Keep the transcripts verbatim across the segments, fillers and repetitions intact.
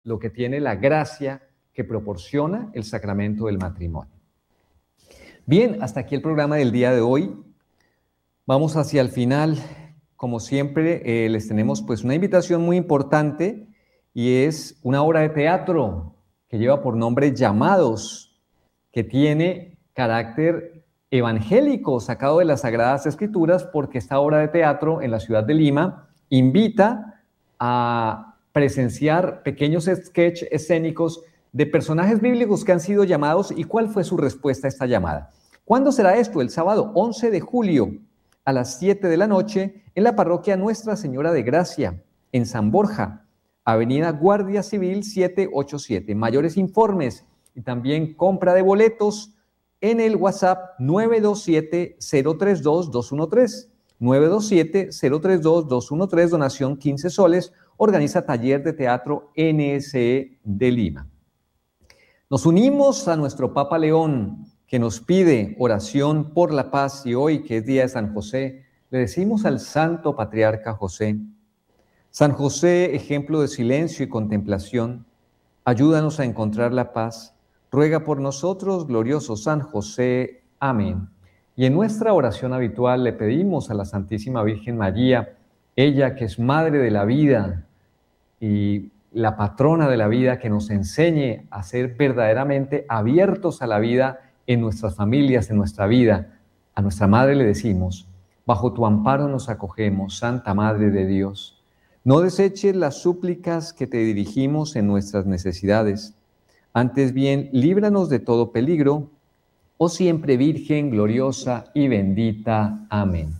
lo que tiene la gracia que proporciona el sacramento del matrimonio. Bien, hasta aquí el programa del día de hoy. Vamos hacia el final. Como siempre, eh, les tenemos pues una invitación muy importante y es una obra de teatro que lleva por nombre Llamados, que tiene carácter evangélico sacado de las Sagradas Escrituras, porque esta obra de teatro en la ciudad de Lima invita a presenciar pequeños sketches escénicos de personajes bíblicos que han sido llamados y cuál fue su respuesta a esta llamada. ¿Cuándo será esto? El sábado once de julio a las siete de la noche en la parroquia Nuestra Señora de Gracia, en San Borja, Avenida Guardia Civil setecientos ochenta y siete. Mayores informes y también compra de boletos en el WhatsApp nueve dos siete, cero tres dos, dos uno tres. nueve dos siete, cero tres dos, dos uno tres, donación quince soles, organiza Taller de Teatro N S E de Lima. Nos unimos a nuestro Papa León, que nos pide oración por la paz, y hoy, que es día de San José, le decimos al Santo Patriarca José: San José, ejemplo de silencio y contemplación, ayúdanos a encontrar la paz. Ruega por nosotros, glorioso San José. Amén. Y en nuestra oración habitual le pedimos a la Santísima Virgen María, ella que es Madre de la vida y la patrona de la vida, que nos enseñe a ser verdaderamente abiertos a la vida en nuestras familias, en nuestra vida. A nuestra Madre le decimos: bajo tu amparo nos acogemos, Santa Madre de Dios. No deseches las súplicas que te dirigimos en nuestras necesidades. Antes bien, líbranos de todo peligro, oh siempre Virgen gloriosa y bendita. Amén.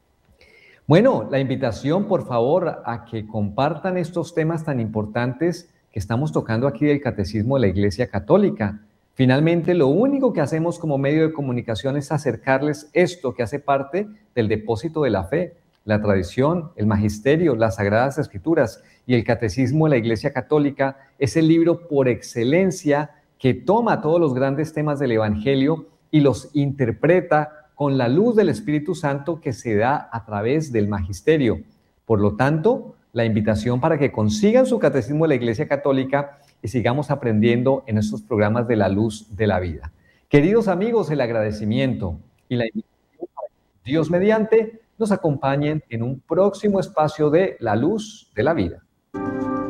Bueno, la invitación, por favor, a que compartan estos temas tan importantes que estamos tocando aquí del Catecismo de la Iglesia Católica. Finalmente, lo único que hacemos como medio de comunicación es acercarles esto que hace parte del depósito de la fe, la tradición, el magisterio, las Sagradas Escrituras, y el Catecismo de la Iglesia Católica es el libro por excelencia que toma todos los grandes temas del Evangelio y los interpreta con la luz del Espíritu Santo que se da a través del magisterio. Por lo tanto, la invitación para que consigan su Catecismo de la Iglesia Católica y sigamos aprendiendo en estos programas de la luz de la vida. Queridos amigos, el agradecimiento y la invitación para que Dios mediante nos acompañen en un próximo espacio de la luz de la vida.